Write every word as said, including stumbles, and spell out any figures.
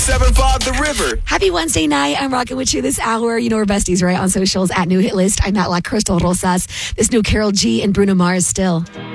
seven five The River. Happy Wednesday night. I'm rocking with you this hour. You know we're besties, right? On socials at New Hit List. I'm at La Crystal Rosas. This new Carol G and Bruno Mars still.